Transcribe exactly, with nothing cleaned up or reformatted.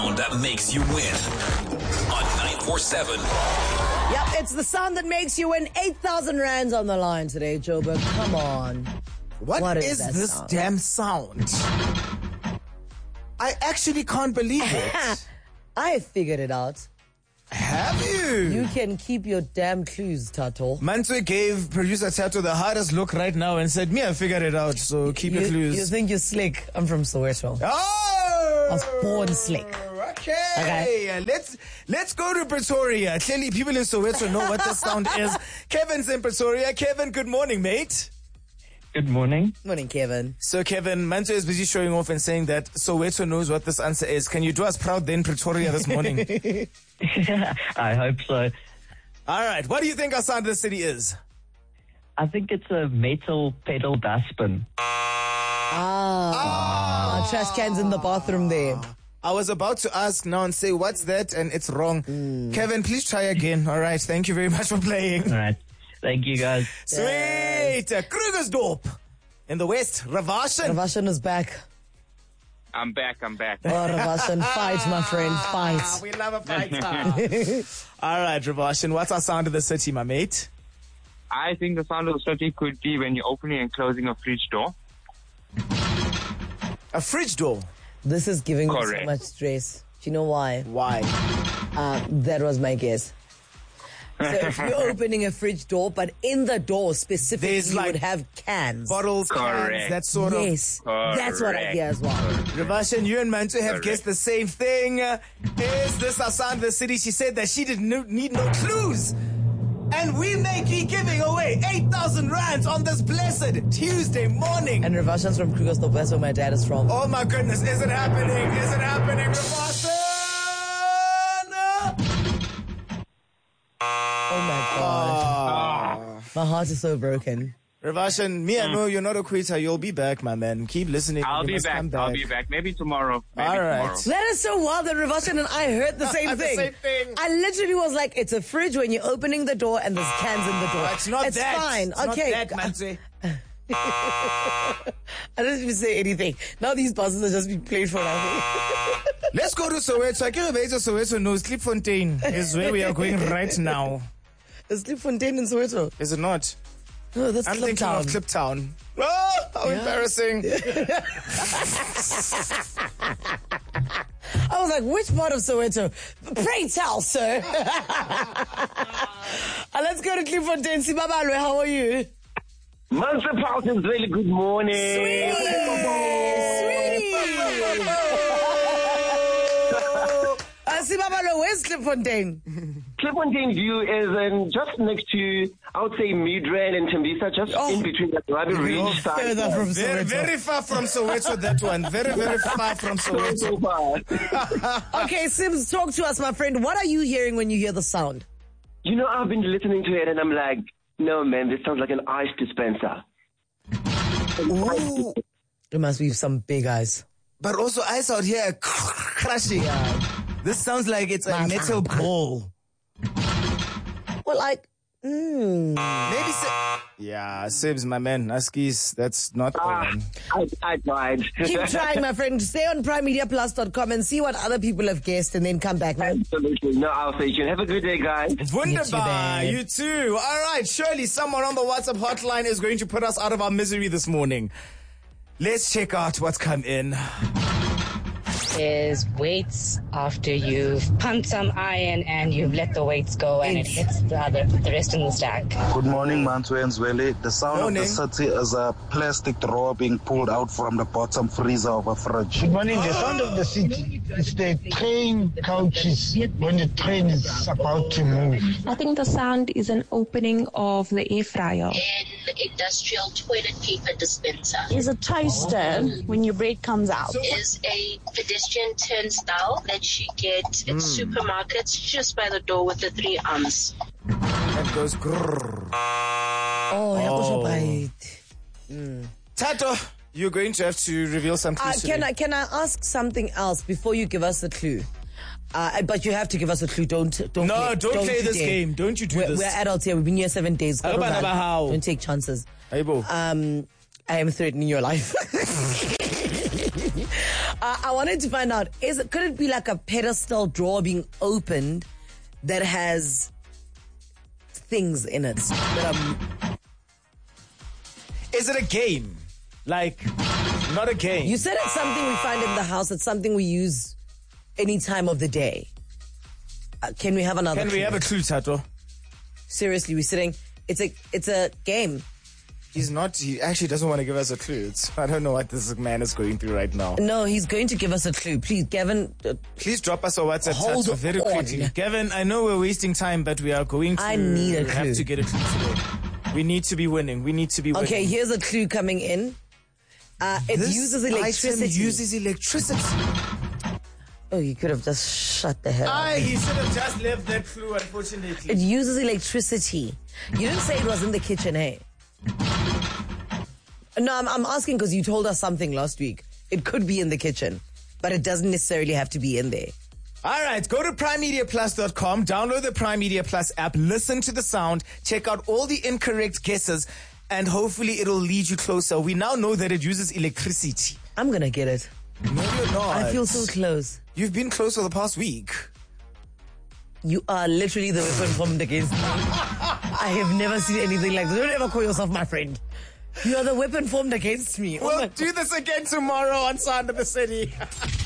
That makes you win on nine four seven. Yep, it's the sound that makes you win. eight thousand rands on the line today, Joburg. Come on. what, what is, is this sound? damn sound? I actually can't believe it. I figured it out. Have you? You can keep your damn clues, Tato. Manswe gave producer Tato the hardest look right now and said, me, I figured it out, so keep you, your clues. You think you're slick? I'm from Soweto. Oh! I was born slick. Okay. Okay. Let's let's go to Pretoria. Clearly, people in Soweto know what the sound is. Kevin's in Pretoria. Kevin, good morning, mate. Good morning. Morning, Kevin. So, Kevin, Manto is busy showing off and saying that Soweto knows what this answer is. Can you do us proud then, Pretoria, this morning? I hope so. All right. What do you think our sound of the city is? I think it's a metal pedal dustbin. Ah. ah. Trash cans in the bathroom there. I was about to ask now and say, what's that? And it's wrong. Mm. Kevin, please try again. All right. Thank you very much for playing. All right. Thank you, guys. Sweet. Uh, Krugersdorp in the west. Ravashan. Ravashan is back. I'm back. I'm back. Oh, Ravashan, fight, my friend. Fight. Ah, we love a fighter. All right, Ravashan. What's our sound of the city, my mate? I think the sound of the city could be when you're opening and closing a fridge door. A fridge door? This is giving me Correct. so much stress. Do you know why? Why? Uh, that was my guess. So if you're opening a fridge door, but in the door specifically There's you like would have cans. Bottles, Correct. cans, that sort of. Yes, that's what I hear as well. Ravashan, you and Mantu have Correct. guessed the same thing. Is this our sound of the city? She said that she didn't no- need no clues. And we may be giving away eight thousand rands on this blessed Tuesday morning. And Ravashan's from Krugersdorp, that's where my dad is from. Oh my goodness, is it happening? Is it happening, Ravashan? Oh my God. My heart is so broken. Ravashan, me, I know you're not a quitter. You'll be back, my man. Keep listening. I'll You be must back. come back. I'll be back. Maybe tomorrow. Maybe All right. tomorrow. That is so wild that Ravashan and I heard the same The thing. same thing. I literally was like, it's a fridge when you're opening the door and there's cans in the door. It's not it's that. fine. It's okay. not that, Mantu. I don't even say anything. Now these buses are just being played for nothing. Let's go to Soweto. I can't wait to Soweto knows Klipfontein is where we are going right now. Is Klipfontein in Soweto? Is it not? No, that's I'm thinking Kliptown. of Kliptown. Oh, how Yeah. embarrassing. I was like, which part of Soweto? Pray tell, sir. uh, let's go to Klipfontein. Sibabalwe, how are you? Monster Pulse is really good morning. Sweetie! Sweetie! uh, Sibabalwe, where's Klipfontein? Klipfontein View is um, just next to, I would say, Midrand and Tembisa, just Oh. in between the Rabi Ridge side. Further from Very, Soweto. very far from Soweto, that one. Very, very far from Soweto. So far. Okay, Sims, talk to us, my friend. What are you hearing when you hear the sound? You know, I've been listening to it and I'm like, no, man, this sounds like an ice dispenser. Ooh. It must be some big eyes. But also, ice out here crashing. This sounds like it's a Nah, metal nah. ball. Well, like, mm. Maybe. Se- yeah, Sibs, my man. Askies, that's not the Ah, one. I, I tried. Keep trying, my friend. Stay on prime media plus dot com and see what other people have guessed and then come back, man. Absolutely. No, I'll say you. Have a good day, guys. Wunderbar. babe. You too. All right. Surely someone on the WhatsApp hotline is going to put us out of our misery this morning. Let's check out what's come in. Is weights after you've pumped some iron and you've let the weights go and it hits the other, the rest in the stack. Good morning, Mantu and Zweli. The sound Morning. of the city is a plastic drawer being pulled out from the bottom freezer of a fridge. Good morning. The sound of the city is the train coaches when the train is about to move. I think the sound is an opening of the air fryer. An industrial toilet paper dispenser. Is a toaster when your bread comes out. Is a pedestrian turnstile that you get in supermarkets just by the door with the three arms. That goes grrr. Oh, Oh. oh. Tato, you're going to have to reveal some Uh, clues. can today. I can I ask something else before you give us the clue? Uh, but you have to give us a clue. Don't don't No, play, don't play you this dare. game. Don't you do we're, this. We're adults here. We've been here seven days. Ayoba Don't, naba how. don't take chances. Aibo. Um, I am threatening your life. Uh, I wanted to find out, is it, could it be like a pedestal drawer being opened that has things in it? That are... Is it a game? Like, not a game. You said it's something we find in the house. It's something we use any time of the day. Uh, can we have another Can clue? we have a clue, Tato? Seriously, we're sitting. It's a it's a game. He's not, he actually doesn't want to give us a clue. It's, I don't know what this man is going through right now. No, he's going to give us a clue. Please, Gavin. Uh, Please drop us a WhatsApp hold Tato very on. quickly. Gavin, I know we're wasting time, but we are going to I need a have clue. to get a clue today. We need to be winning. We need to be winning. Okay, here's a clue coming in. Uh, it This uses item electricity. uses electricity. Oh, you could have just shut the hell up. Aye, he should have just left that clue, unfortunately. It uses electricity. You didn't say it was in the kitchen, eh? No, I'm, I'm asking because you told us something last week. It could be in the kitchen, but it doesn't necessarily have to be in there. All right, go to prime media plus dot com, download the Prime Media Plus app, listen to the sound, check out all the incorrect guesses, and hopefully it'll lead you closer. We now know that it uses electricity. I'm going to get it. No, you're not. I feel so close. You've been close for the past week. You are literally the weapon formed against me. I have never seen anything like this. Don't ever call yourself my friend. You are the weapon formed against me. Oh We'll my- do this again tomorrow on Sound of the City.